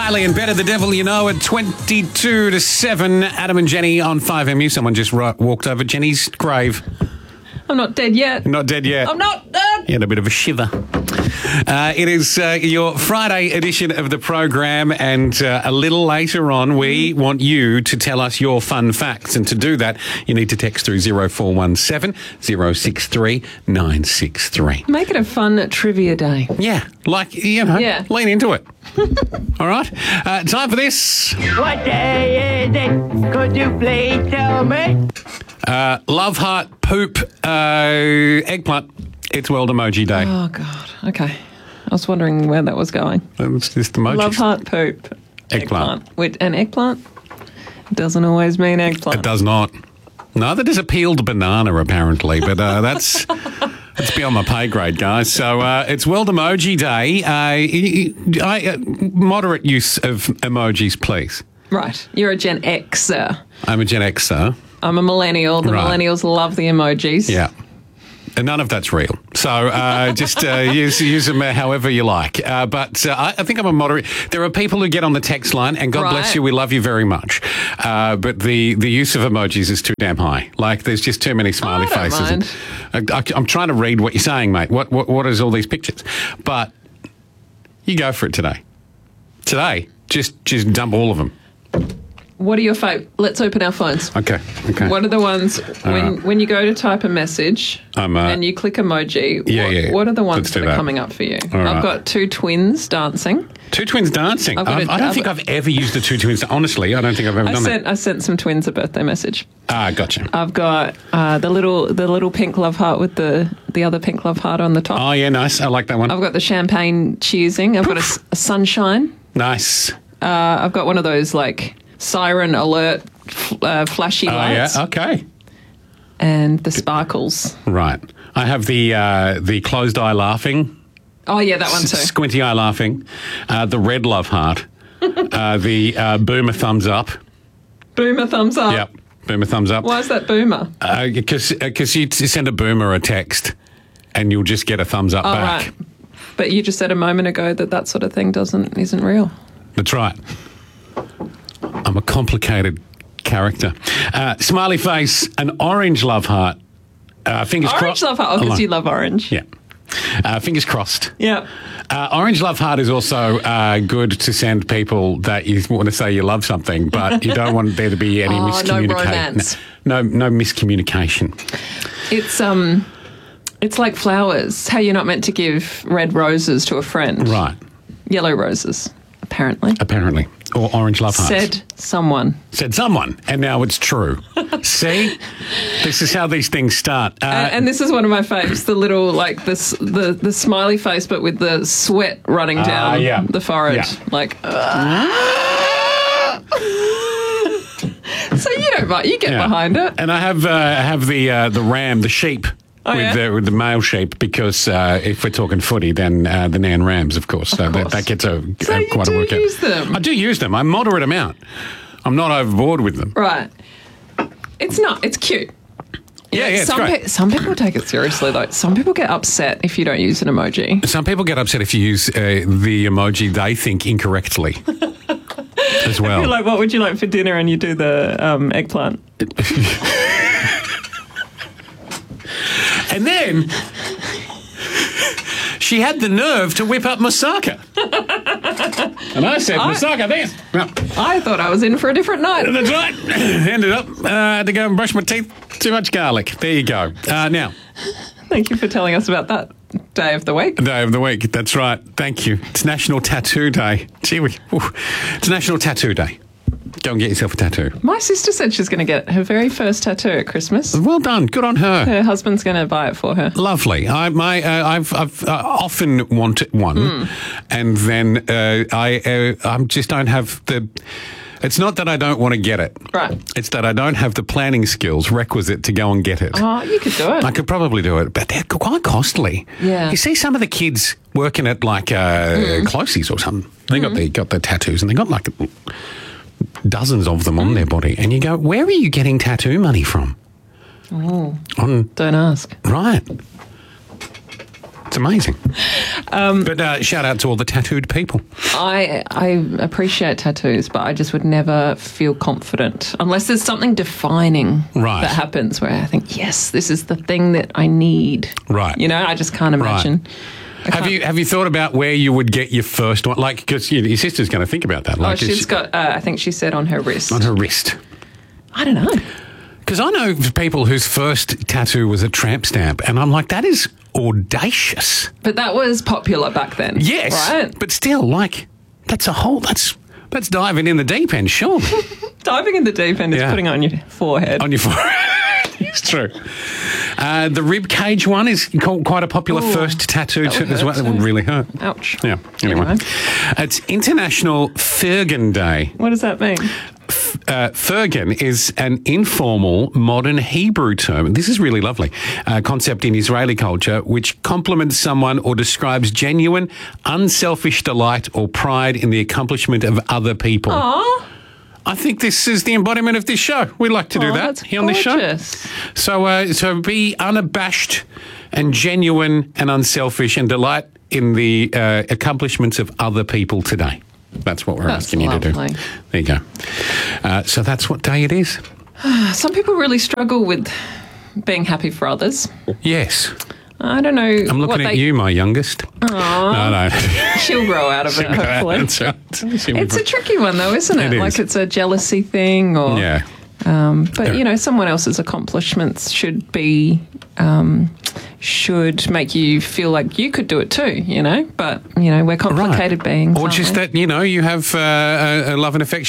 Kylie and Better the Devil, you know, at 22 to 7. Adam and Jenny on 5MU. Someone just walked over Jenny's grave. I'm not dead yet. Not dead yet. I'm not dead. You had a bit of a shiver. It is your Friday edition of the program, and a little later on, we want you to tell us your fun facts. And to do that, you need to text through 0417 063 963. Make it a fun trivia day. Yeah, lean into it. All right, time for this. What day is it? Could you please tell me? Love heart poop eggplant. It's World Emoji Day. Oh, God. Okay. I was wondering where that was going. It's just emojis. Love heart poop. Eggplant. Wait, an eggplant doesn't always mean eggplant. It does not. Neither does a peeled banana, apparently, but that's beyond my pay grade, guys. So it's World Emoji Day. Moderate use of emojis, please. Right. You're a Gen Xer. I'm a Gen Xer. I'm a millennial. The millennials love the emojis. Yeah. And none of that's real. So just use them however you like. But I think I'm a moderate. There are people who get on the text line, and God bless you, we love you very much. But the use of emojis is too damn high. Like, there's just too many smiley faces. I'm trying to read what you're saying, mate. What is all these pictures? But you go for it today. Today, just dump all of them. What are your favourite? Let's open our phones. Okay. What are the ones when you go to type a message and you click emoji? What are the ones that are coming up for you? I've got two twins dancing. Two twins dancing? I don't think I've ever used the two twins. Honestly, I don't think I've ever done that. I sent some twins a birthday message. Gotcha. I've got the little pink love heart with the other pink love heart on the top. Oh, yeah, nice. I like that one. I've got the champagne cheersing. I've got a sunshine. Nice. I've got one of those, like, siren alert flashy lights. Oh, yeah, okay. And the sparkles. Right. I have the closed eye laughing. Oh, yeah, that one too. Squinty eye laughing. The red love heart. The boomer thumbs up. Boomer thumbs up? Yep, boomer thumbs up. Why is that boomer? Because you send a boomer a text and you'll just get a thumbs up back. Right. But you just said a moment ago that sort of thing isn't real. That's right. I'm a complicated character. Smiley face, an orange love heart. Fingers crossed. Orange love heart, because you love orange. Yeah. Fingers crossed. Yeah. Orange love heart is also good to send people that you want to say you love something, but you don't want there to be any miscommunication. No romance. No miscommunication. It's like flowers. How you're not meant to give red roses to a friend. Right. Yellow roses, apparently. Or orange love hearts. Said someone. And now it's true. See? This is how these things start. And this is one of my faves, the little, like, the smiley face, but with the sweat running down the forehead. Yeah. Like, so you don't mind. You get behind it. And I have the ram, the sheep. With the male sheep, because if we're talking footy, then the Nan Rams, of course. So that gets quite a workout. Use them? I do use them. A moderate amount. I'm not overboard with them. Right. It's not. It's cute. Yeah, it's great. Some people take it seriously, though. Some people get upset if you don't use an emoji. Some people get upset if you use the emoji they think incorrectly as well. I feel like, what would you like for dinner? And you do the eggplant. And then she had the nerve to whip up Moussaka. And I said, Moussaka, this. No. I thought I was in for a different night. That's right. Ended up, had to go and brush my teeth. Too much garlic. There you go. Now. Thank you for telling us about that day of the week. Day of the week. That's right. Thank you. It's National Tattoo Day. It's National Tattoo Day. Go and get yourself a tattoo. My sister said she's going to get her very first tattoo at Christmas. Well done. Good on her. Her husband's going to buy it for her. Lovely. I've often wanted one, and then I just don't have the. It's not that I don't want to get it. Right. It's that I don't have the planning skills requisite to go and get it. Oh, you could do it. I could probably do it, but they're quite costly. Yeah. You see some of the kids working at like Closey's or something. They got the tattoos, and they got like dozens of them on their body, and you go, where are you getting tattoo money from? Oh, don't ask. Right. It's amazing. But shout out to all the tattooed people. I appreciate tattoos, but I just would never feel confident unless there's something defining that happens where I think, yes, this is the thing that I need. Right. You know, I just can't imagine. Right. Have you thought about where you would get your first one? Like, because your sister's going to think about that. Like, she's got, I think she said on her wrist. On her wrist. I don't know. Because I know people whose first tattoo was a tramp stamp, and I'm like, that is audacious. But that was popular back then. Yes. Right? But still, like, that's diving in the deep end, surely. Diving in the deep end is putting it on your forehead. On your forehead. It's true. The rib cage one is quite a popular first tattoo as well. It would really hurt. Ouch. Yeah. Anyway. It's International Fergan Day. What does that mean? Fergan is an informal modern Hebrew term. This is really lovely. Concept in Israeli culture, which compliments someone or describes genuine, unselfish delight or pride in the accomplishment of other people. Aww. I think this is the embodiment of this show. We like to do that here on this show. So be unabashed and genuine and unselfish and delight in the accomplishments of other people today. That's what we're asking you to do. There you go. So that's what day it is. Some people really struggle with being happy for others. Yes. I don't know. I'm looking at you, my youngest. Aww. No. She'll grow out of it, hopefully. That's right. It's a tricky one, though, isn't it? Like it's a jealousy thing or... Yeah. But, you know, someone else's accomplishments should make you feel like you could do it too, you know? But, you know, we're complicated beings. Or just that, you know, you have a love and affection